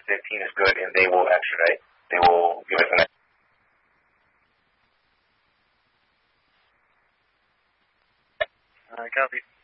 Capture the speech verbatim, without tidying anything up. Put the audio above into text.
fifteen is good, and they will extradite. They will give us an. Uh, copy.